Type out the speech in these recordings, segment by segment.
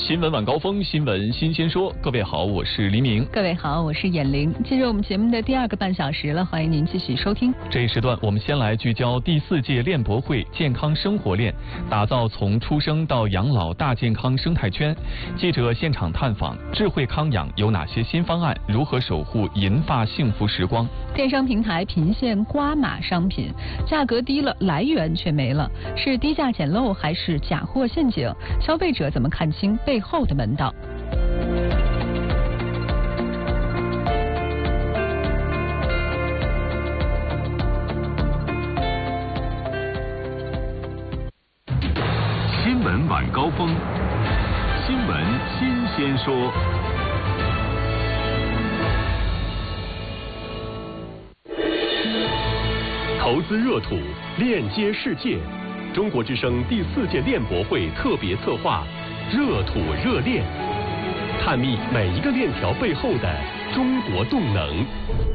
新闻晚高峰，新闻新鲜说。各位好，我是黎明。 各位好，我是闫玲。进入我们节目的第2个半小时了，欢迎您继续收听。 这一时段，我们先来聚焦第4届链博会健康生活链，打造从出生到养老大健康生态圈。记者现场探访，智慧康养有哪些新方案？如何守护银发幸福时光？ 电商平台频现刮码商品，价格低了，来源却没了，是低价捡漏还是假货陷阱？消费者怎么看清背后的门道？ 新闻晚高峰，新闻新鲜说。投资热土，链接世界。中国之声第4届链博会特别策划热土热链，探秘每一个链条背后的中国动能。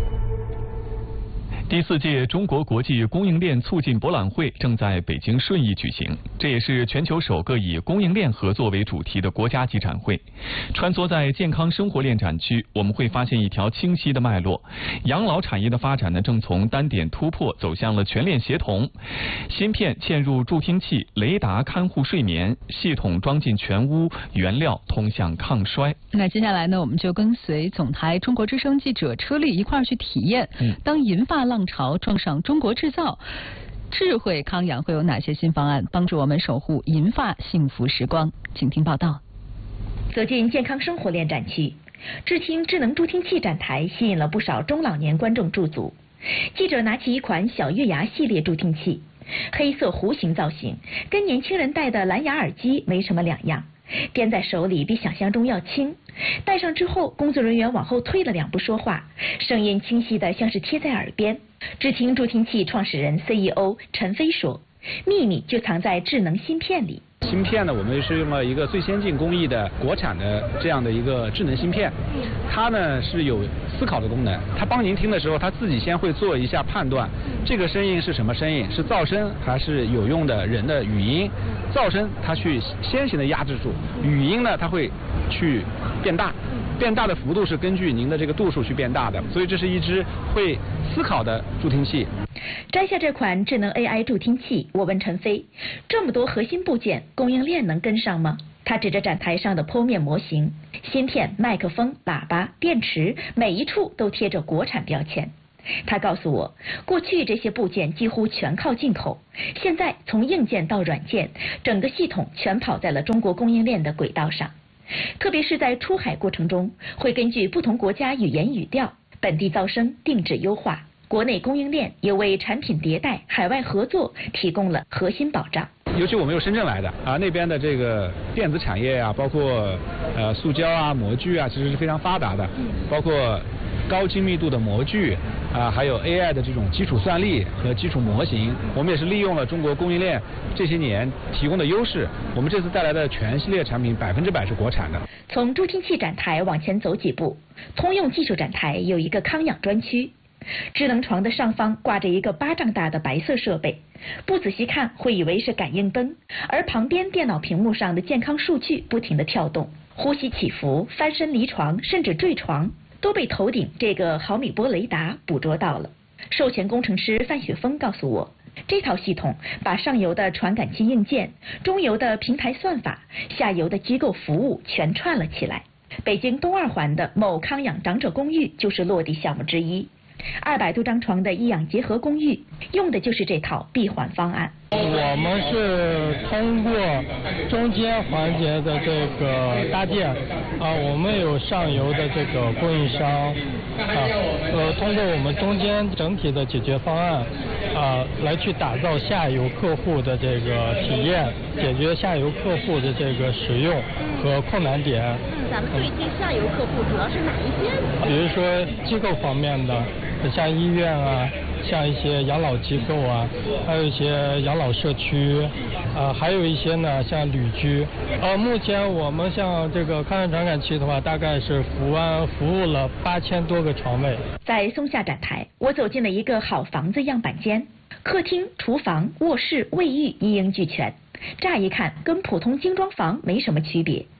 第4届中国国际供应链促进博览会正在北京顺义举行，这也是全球首个以供应链合作为主题的国家级展会。穿梭在健康生活链展区，我们会发现一条清晰的脉络。养老产业的发展呢，正从单点突破走向了全链协同。芯片嵌入助听器，雷达看护睡眠，系统装进全屋，原料通向抗衰。 那接下来呢，我们就跟随总台中国之声记者车丽一块儿去体验，当银发浪潮撞上中国制造，智慧康养会有哪些新方案帮助我们守护银发幸福时光？请听报道。 走进健康生活链展区，智听智能助听器展台吸引了不少中老年观众驻足。记者拿起一款小月牙系列助听器，黑色弧形造型，跟年轻人戴的蓝牙耳机没什么两样，掂在手里比想象中要轻。戴上之后，工作人员往后退了2步说话，声音清晰的像是贴在耳边。智听助听器创始人 CEO 陈飞说，秘密就藏在智能芯片里。 芯片呢，我们是用了一个最先进工艺的国产的这样的一个智能芯片，它呢是有思考的功能，它帮您听的时候，它自己先会做一下判断，这个声音是什么声音，是噪声还是有用的人的语音？噪声它去先行的压制住，语音呢它会去变大。变大的幅度是根据您的这个度数去变大的，所以这是一只会思考的助听器。 摘下这款智能 AI 助听器，我问陈飞，这么多核心部件，供应链能跟上吗？他指着展台上的剖面模型，芯片、麦克风、喇叭、电池，每一处都贴着国产标签。他告诉我，过去这些部件几乎全靠进口，现在从硬件到软件，整个系统全跑在了中国供应链的轨道上。特别是在出海过程中，会根据不同国家语言语调、本地噪声定制优化。国内供应链也为产品迭代、海外合作提供了核心保障。 尤其我们有深圳来的啊，那边的这个电子产业啊，包括塑胶啊、模具啊，其实是非常发达的，包括高精密度的模具啊，还有 AI 的这种基础算力和基础模型，我们也是利用了中国供应链这些年提供的优势，我们这次带来的全系列产品100%是国产的。 从助听器展台往前走几步，通用技术展台有一个康养专区。智能床的上方挂着一个巴掌大的白色设备，不仔细看会以为是感应灯，而旁边电脑屏幕上的健康数据不停地跳动，呼吸起伏、翻身离床甚至坠床都被头顶这个毫米波雷达捕捉到了。授权工程师范雪峰告诉我，这套系统把上游的传感器硬件、中游的平台算法、下游的机构服务全串了起来。北京东二环的某康养长者公寓就是落地项目之一。200多张床的医养结合公寓用的就是这套闭环方案。 我们是通过中间环节的这个搭建我们有上游的这个供应商通过我们中间整体的解决方案来去打造下游客户的这个体验，解决下游客户的这个使用和困难点。 咱们对接下游客户主要是哪一些？ 比如说机构方面的，像医院啊，像一些养老机构啊，还有一些养老社区还有一些呢像旅居。目前我们像这个康养传感器的话，大概是服务了8000多个床位。 在松下展台，我走进了一个好房子样板间，客厅、厨房、卧室、卫浴一应俱全，乍一看跟普通精装房没什么区别。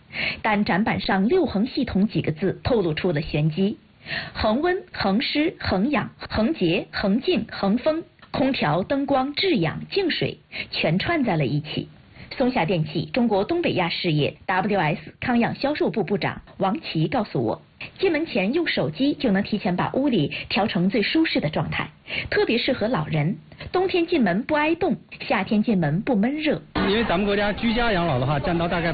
但展板上6横系统几个字透露出了玄机：恒温、恒湿、恒氧、恒洁、恒净、恒风，空调、灯光、制氧、净水全串在了一起。松下电器中国东北亚事业 WS 康养销售部部长王琦告诉我，进门前用手机就能提前把屋里调成最舒适的状态，特别适合老人。冬天进门不挨冻，夏天进门不闷热。 因为咱们国家居家养老的话占到大概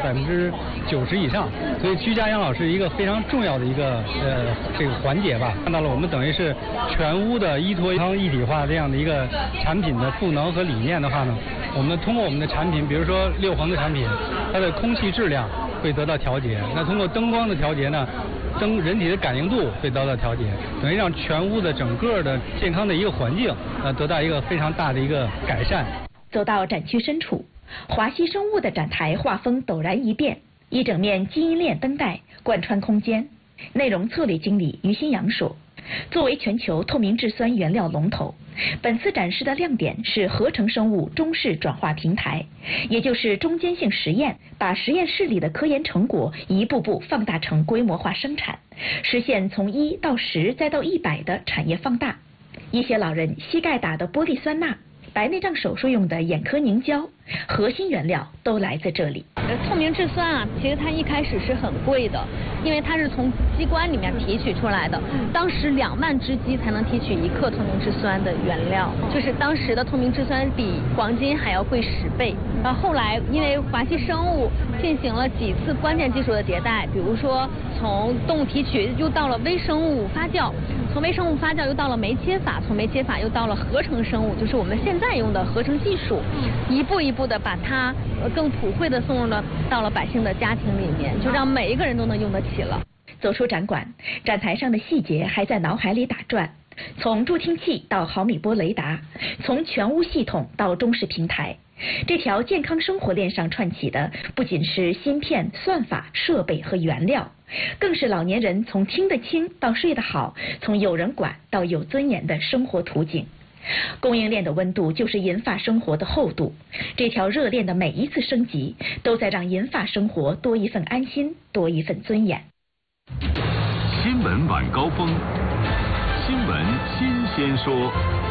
90%以上，所以居家养老是一个非常重要的一个这个环节吧。看到了我们等于是全屋的依托康一体化这样的一个产品的赋能和理念的话呢，我们通过我们的产品，比如说6横的产品，它的空气质量会得到调节。那通过灯光的调节呢，人体的感应度会得到调节，等于让全屋的整个的健康的一个环境得到一个非常大的一个改善。 走到展区深处，华西生物的展台画风陡然一变，一整面基因链灯带贯穿空间。内容策略经理于新阳说，作为全球透明质酸原料龙头，本次展示的亮点是合成生物中式转化平台，也就是中间性实验，把实验室里的科研成果一步步放大成规模化生产，实现从1到10再到100的产业放大。一些老人膝盖打的玻璃酸钠，白内障手术用的眼科凝胶，核心原料都来自这里。 透明质酸啊，其实它一开始是很贵的，因为它是从鸡冠里面提取出来的，当时2万只鸡才能提取1克透明质酸的原料，就是当时的透明质酸比黄金还要贵10倍。后来因为华西生物进行了几次关键技术的迭代，比如说从动物提取又到了微生物发酵，从微生物发酵又到了酶切法，从酶切法又到了合成生物，就是我们现在用的合成技术，一步一步的把它更普惠的送入到了百姓的家庭里面，就让每一个人都能用得起了。 走出展馆，展台上的细节还在脑海里打转，从助听器到毫米波雷达，从全屋系统到中式平台，这条健康生活链上串起的不仅是芯片、算法、设备和原料，更是老年人从听得清到睡得好，从有人管到有尊严的生活图景。供应链的温度就是银发生活的厚度，这条热链的每一次升级，都在让银发生活多一份安心，多一份尊严。 新闻晚高峰，新闻新鲜说。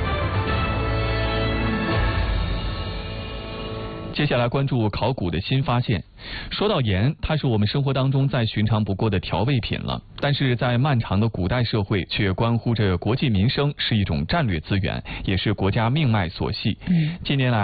接下来关注考古的新发现。说到盐，它是我们生活当中再寻常不过的调味品了，但是在漫长的古代社会，却关乎着国计民生，是一种战略资源，也是国家命脉所系。近年来